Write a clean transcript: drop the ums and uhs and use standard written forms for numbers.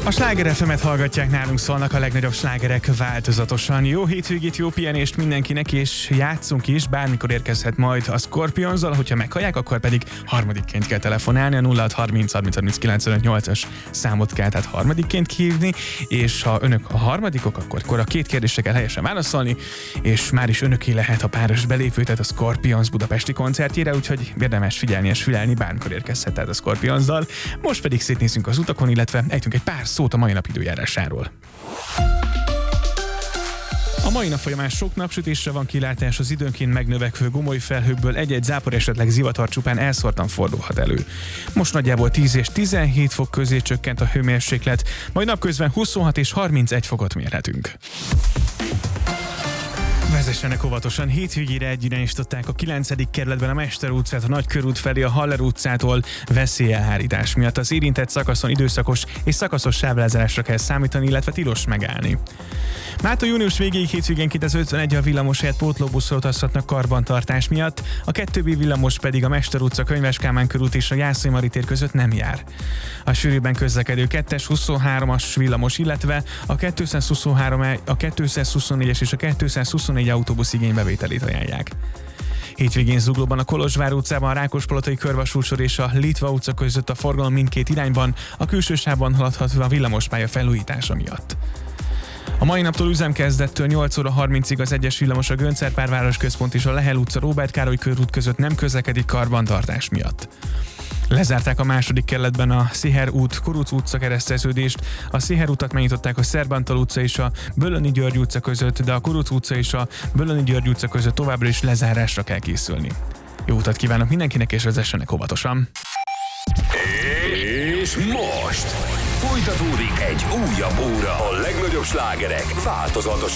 A Sláger FM-et hallgatják, nálunk szólnak a legnagyobb slágerek változatosan. Jó hétvégét, jó pihenést mindenkinek, és játszunk is, bármikor érkezhet majd a Scorpions-zal, hogyha meghallják, akkor pedig harmadikként kell telefonálni, a 0630 30 30 95 8-as számot kell tehát harmadikként kihívni, és ha önök a harmadikok, akkor a két kérdésre kell helyesen válaszolni, és már is önöké lehet a páros belépő, tehát a Scorpions budapesti koncertjére, úgyhogy érdemes figyelni és fülelni, bármikor érkezhet tehát a Scorpions-dal. Most pedig szétnézünk az utakon, illetve ejtünk egy pár szót a mai nap időjárásáról. A mai nap folyamán sok napsütésre van kilátás, az időnként megnövekvő gomoly felhőkből egy-egy zápor, esetleg zivatar csupán elszórtan fordulhat elő. Most nagyjából 10 és 17 fok közé csökkent a hőmérséklet, majd napközben 26 és 31 fokot mérhetünk. Vezessenek óvatosan, hétvégére egyirányosították a 9. kerületben a Mester utcát a Nagykörút felé a Haller utcától veszélyelhárítás miatt. Az érintett szakaszon időszakos és szakaszos sávlezárásra kell számítani, illetve tilos megállni. Mától június végéig hétvégénként az 51 a villamos helyett pótlóbuszról utazhatnak karbantartás miatt, a 2B villamos pedig a Mester utca, Könyves Kálmán körút és a Jászai Mari tér között nem jár. A sűrűbben közlekedő 2-es, 23-as villamos, illetve a 223, a 224-es és a 224 autóbusz igénybevételét ajánlják. Hétvégén Zuglóban a Kolozsvár utcában a Rákospalotai körvasútsor és a Litva utca között a forgalom mindkét irányban, a külső sávban haladható a villamospálya felújítása miatt. A mai naptól üzemkezdettől 8 óra 30-ig az egyes villamos a Göncz-Árpád városközpont és a Lehel utca, Róbert Károly körút között nem közlekedik karbantartás miatt. Lezárták a második kerületben a Sziher út, Kuruc utca kereszteződést, a Sziher utat megnyitották a Szerbantal utca és a Böllöni György utca között, de a Kuruc utca és a Böllöni György utca között továbbra is lezárásra kell készülni. Jó utat kívánok mindenkinek, és vezessenek óvatosan! És most folytatódik egy újabb óra a legnagyobb slágerek változatosan.